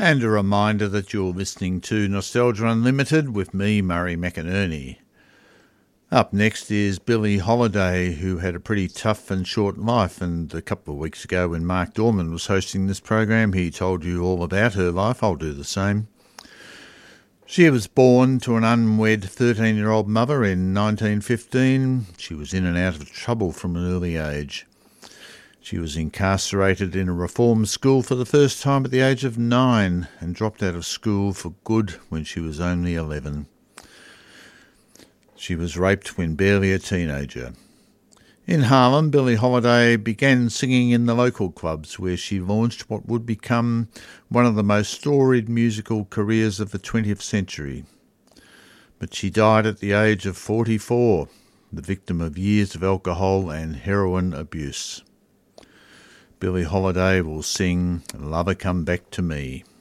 And a reminder that you're listening to Nostalgia Unlimited with me, Murray McInerney. Up next is Billie Holiday, who had a pretty tough and short life, and a couple of weeks ago when Mark Dorman was hosting this program, he told you all about her life. I'll do the same. She was born to an unwed 13-year-old mother in 1915. She was in and out of trouble from an early age. She was incarcerated in a reform school for the first time at the age of 9 and dropped out of school for good when she was only 11. She was raped when barely a teenager. In Harlem, Billie Holiday began singing in the local clubs where she launched what would become one of the most storied musical careers of the 20th century. But she died at the age of 44, the victim of years of alcohol and heroin abuse. Billie Holiday will sing Lover Come Back to Me.